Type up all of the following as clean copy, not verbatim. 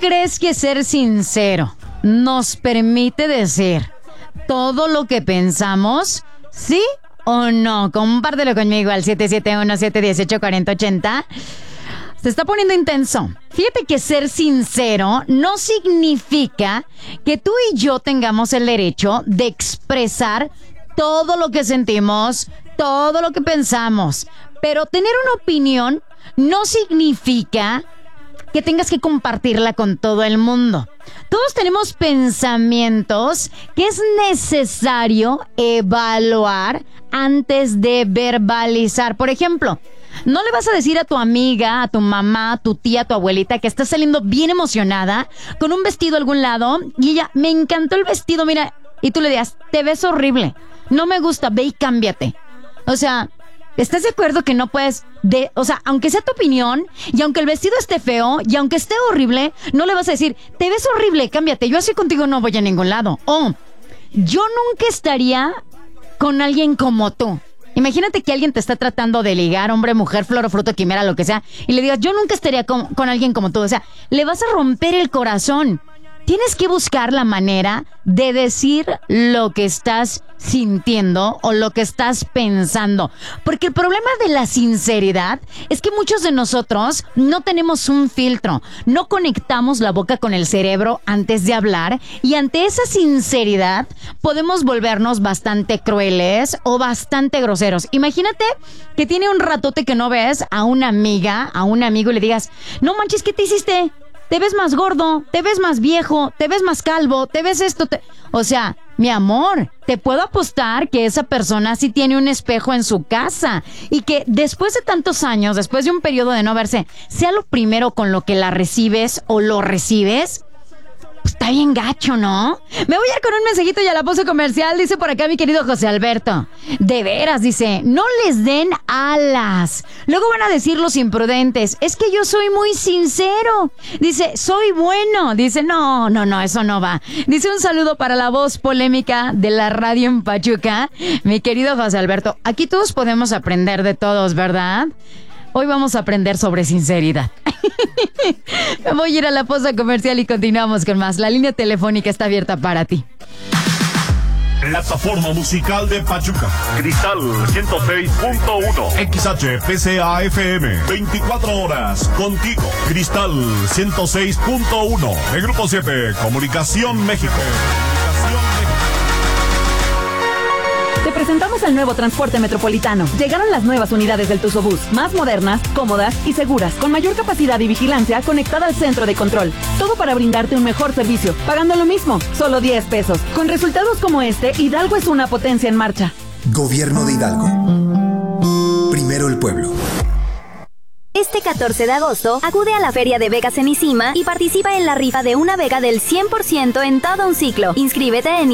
crees que ser sincero nos permite decir todo lo que pensamos? ¿Sí o no? Compártelo conmigo al 771-718-4080. Se está poniendo intenso. Fíjate que ser sincero no significa que tú y yo tengamos el derecho de expresar todo lo que sentimos, todo lo que pensamos. Pero tener una opinión no significa que tengas que compartirla con todo el mundo. Todos tenemos pensamientos que es necesario evaluar antes de verbalizar. Por ejemplo, no le vas a decir a tu amiga, a tu mamá, a tu tía, a tu abuelita que estás saliendo bien emocionada con un vestido a algún lado y ella, me encantó el vestido, mira, y tú le digas, te ves horrible, no me gusta, ve y cámbiate. O sea, ¿estás de acuerdo que no puedes, aunque sea tu opinión, y aunque el vestido esté feo, y aunque esté horrible, no le vas a decir, te ves horrible, cámbiate, yo así contigo no voy a ningún lado? O, yo nunca estaría con alguien como tú. Imagínate que alguien te está tratando de ligar, hombre, mujer, flor o fruto, quimera, lo que sea, y le digas, yo nunca estaría con alguien como tú. O sea, le vas a romper el corazón. Tienes que buscar la manera de decir lo que estás sintiendo o lo que estás pensando. Porque el problema de la sinceridad es que muchos de nosotros no tenemos un filtro. No conectamos la boca con el cerebro antes de hablar. Y ante esa sinceridad podemos volvernos bastante crueles o bastante groseros. Imagínate que tiene un ratote que no ves a una amiga, a un amigo y le digas, no manches, ¿qué te hiciste? Te ves más gordo, te ves más viejo, te ves más calvo, te ves esto. O sea, mi amor, te puedo apostar que esa persona sí tiene un espejo en su casa y que después de tantos años, después de un periodo de no verse, sea lo primero con lo que la recibes o lo recibes. Pues está bien gacho, ¿no? Me voy a ir con un mensajito y a la pausa comercial. Dice por acá mi querido José Alberto. De veras, dice, no les den alas. Luego van a decir los imprudentes, es que yo soy muy sincero. Dice, soy bueno. Dice, no, eso no va. Dice, un saludo para la voz polémica de la radio en Pachuca. Mi querido José Alberto, aquí todos podemos aprender de todos, ¿verdad? Hoy vamos a aprender sobre sinceridad. Me voy a ir a la pausa comercial y continuamos con más. La línea telefónica está abierta para ti. Plataforma musical de Pachuca. Cristal 106.1. XHPCA FM. 24 horas contigo. Cristal 106.1. El Grupo 7. Comunicación México. Te presentamos el nuevo transporte metropolitano. Llegaron las nuevas unidades del Tuzobús, más modernas, cómodas y seguras, con mayor capacidad y vigilancia conectada al centro de control. Todo para brindarte un mejor servicio, pagando lo mismo, solo 10 pesos. Con resultados como este, Hidalgo es una potencia en marcha. Gobierno de Hidalgo. Primero el pueblo. Este 14 de agosto, acude a la Feria de Becas en ICIMA y participa en la rifa de una beca del 100% en todo un ciclo. Inscríbete en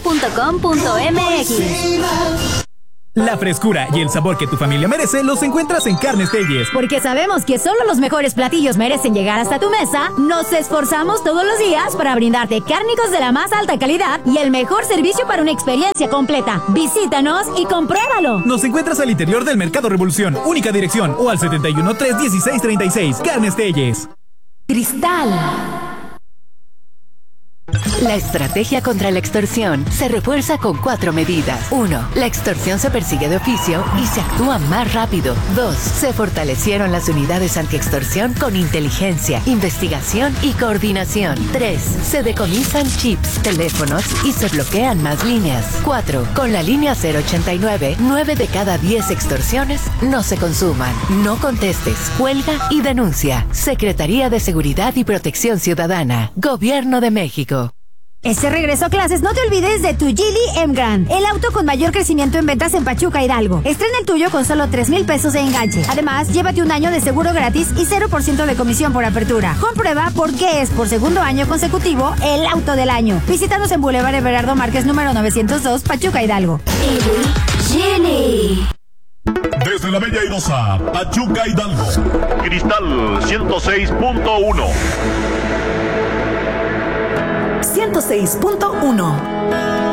icima.com.mx. La frescura y el sabor que tu familia merece los encuentras en Carnes Telles. Porque sabemos que solo los mejores platillos merecen llegar hasta tu mesa, nos esforzamos todos los días para brindarte cárnicos de la más alta calidad y el mejor servicio para una experiencia completa. Visítanos y compruébalo. Nos encuentras al interior del Mercado Revolución, única dirección, o al 71-316-36. Carnes Telles. Cristal. La estrategia contra la extorsión se refuerza con 4 medidas. 1. La extorsión se persigue de oficio y se actúa más rápido. 2. Se fortalecieron las unidades antiextorsión con inteligencia, investigación y coordinación. 3. Se decomisan chips, teléfonos y se bloquean más líneas. 4. Con la línea 089, 9 de cada 10 extorsiones no se consuman. No contestes, cuelga y denuncia. Secretaría de Seguridad y Protección Ciudadana. Gobierno de México. Este regreso a clases, no te olvides de tu Geely M-Grand, el auto con mayor crecimiento en ventas en Pachuca, Hidalgo. Estrena el tuyo con solo 3,000 pesos de enganche. Además, llévate un año de seguro gratis y 0% de comisión por apertura. Comprueba por qué es por segundo año consecutivo el auto del año. Visítanos en Boulevard Everardo Márquez número 902, Pachuca, Hidalgo. Geely. Desde la Bella Airosa, Pachuca, Hidalgo. Cristal 106.1. 106.1.